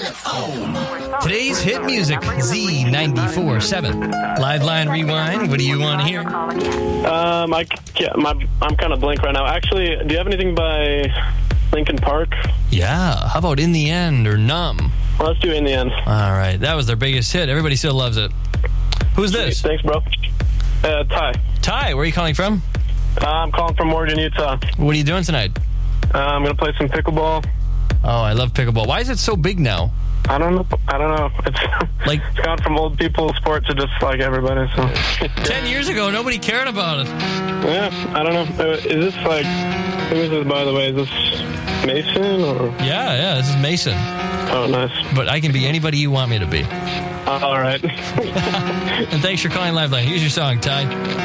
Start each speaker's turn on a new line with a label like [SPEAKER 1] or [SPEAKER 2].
[SPEAKER 1] Today's hit music, Z94.7. Live line rewind. What do you want to hear?
[SPEAKER 2] I'm kind of blank right now. Actually, do you have anything by Linkin Park?
[SPEAKER 1] Yeah. How about In the End or Numb?
[SPEAKER 2] Well, let's do In the End.
[SPEAKER 1] All right. That was their biggest hit. Everybody still loves it. Who's this?
[SPEAKER 2] Thanks, bro. Ty.
[SPEAKER 1] Ty, where are you calling from?
[SPEAKER 2] I'm calling from Morgan, Utah.
[SPEAKER 1] What are you doing tonight?
[SPEAKER 2] I'm going to play some pickleball.
[SPEAKER 1] Oh, I love pickleball. Why is it so big now?
[SPEAKER 2] I don't know. It's gone from old people sport to just like everybody. So
[SPEAKER 1] 10 years ago, nobody cared about it.
[SPEAKER 2] Yeah, I don't know. Is this like, who is this, by the way? Is this Mason or?
[SPEAKER 1] Yeah, this is Mason.
[SPEAKER 2] Oh, nice.
[SPEAKER 1] But I can be anybody you want me to be.
[SPEAKER 2] All right.
[SPEAKER 1] And thanks for calling Liveline. Here's your song, Ty.